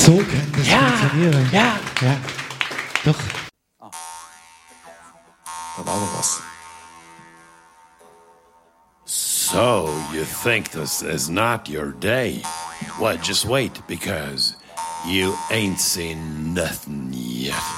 So kann das funktionieren. Ja. Ja. Doch. Da war noch was. So, you think this is not your day? Well, just wait, because you ain't seen nothing yet.